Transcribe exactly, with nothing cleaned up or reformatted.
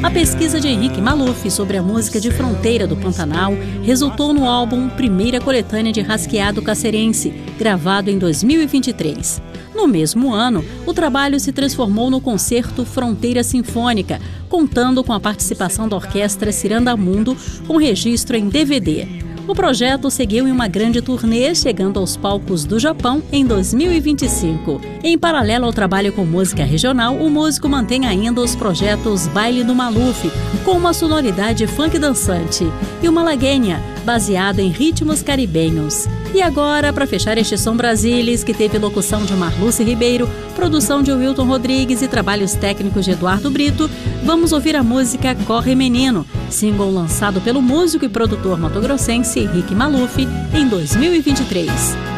A pesquisa de Henrique Maluf sobre a música de fronteira do Pantanal resultou no álbum Primeira Coletânea de Rasqueado Cacerense, gravado em dois mil e vinte e três. No mesmo ano, o trabalho se transformou no concerto Fronteira Sinfônica, contando com a participação da Orquestra Cirandamundo, com registro em D V D. O projeto seguiu em uma grande turnê, chegando aos palcos do Japão em dois mil e vinte e cinco. Em paralelo ao trabalho com música regional, o músico mantém ainda os projetos Baile do Maluf, com uma sonoridade funk dançante, e o Malagueña, baseado em ritmos caribenhos. E agora, para fechar este Som Brasilis, que teve locução de Marluce Ribeiro, produção de Wilton Rodrigues e trabalhos técnicos de Eduardo Brito, vamos ouvir a música Corre Menino, single lançado pelo músico e produtor matogrossense Henrique Maluf em dois mil e vinte e três.